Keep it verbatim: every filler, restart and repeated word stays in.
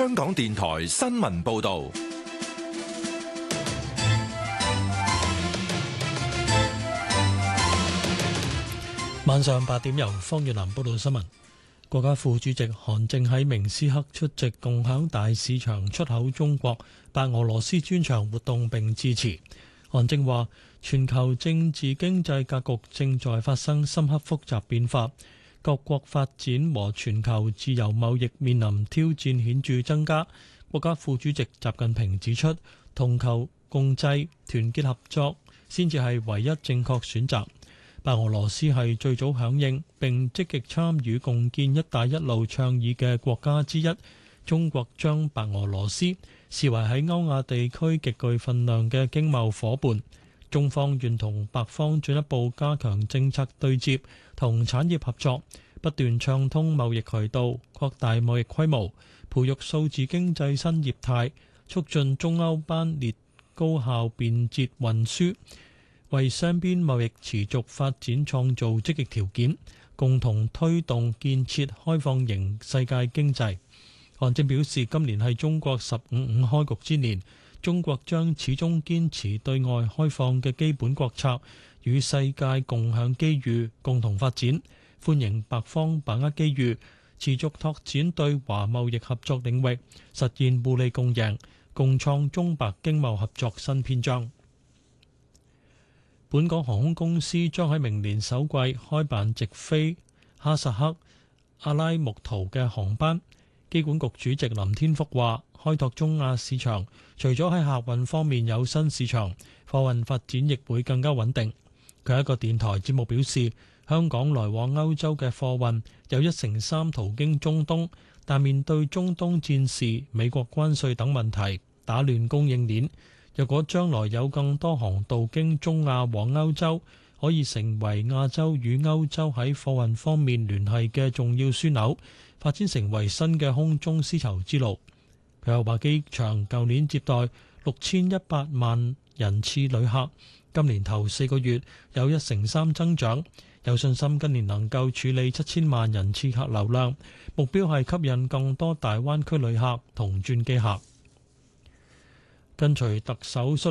香港電台新聞報道。 晚上八點由方月南報道新聞。國家副主席韓正喺明斯克出席共享大市場出口中國白俄羅斯專場活動並致辭。韓正話：全球政治經濟格局正在發生深刻複雜變化，各國發展和全球自由貿易面臨挑戰顯著增加。國家副主席習近平指出，同求共濟、團結合作先至係唯一正確選擇。白俄羅斯係最早響應並積極參與共建「一帶一路」倡議嘅國家之一。中國將白俄羅斯視為喺歐亞地區極具分量嘅經貿夥伴。中方願同白方進一步加強政策對接同產業合作，不斷暢通貿易渠道，擴大貿易規模，培育數字經濟新業態，促進中歐班列高效便捷運輸，為雙邊貿易持續發展創造積極條件，共同推動建設開放型世界經濟。韓正表示，今年係中國十五五開局之年，中國將始終堅持對外開放嘅基本國策，與世界共享機遇，共同發展，歡迎白方把握機遇，持續拓展對華貿易合作領域，實現互利共贏，共創中白經貿合作新篇章。本港航空公司將喺明年首季開辦直飛哈薩克阿拉木圖嘅航班。機管局主席林天福話：開拓中亞市場，除咗喺客運方面有新市場，貨運發展亦會更加穩定。佢喺一個電台節目表示，香港來往歐洲嘅貨運有一成三途經中東，但面對中東戰事、美國關稅等問題，打亂供應鏈。若果將來有更多航道經中亞往歐洲，可以成為亞洲與歐洲喺貨運方面聯繫嘅重要樞紐，發展成為新嘅空中絲綢之路。佢又話，機場舊年接待六千一百萬人次旅客，今年頭四個月有一成三增長，有信心今年能夠處理七千萬人次客流量，目標係吸引更多大灣區旅客同轉機客。跟隨特首率